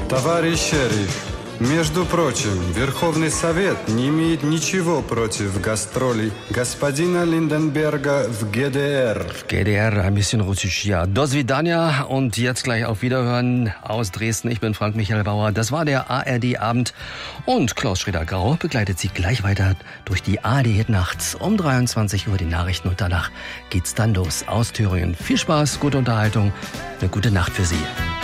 Товарищ шериф, между прочим, Верховный Совет не имеет ничего против гастролей господина Lindenberger в GDR. GDR, ein bisschen russisch, ja. Do svidania und jetzt gleich auf Wiederhören aus Dresden. Ich bin Frank Michael Bauer. Das war der ARD-Abend und Klaus Schröder-Grau begleitet Sie gleich weiter durch die ARD nachts um 23 Uhr die Nachrichten und danach geht's dann los aus Thüringen. Viel Spaß, gute Unterhaltung, eine gute Nacht für Sie.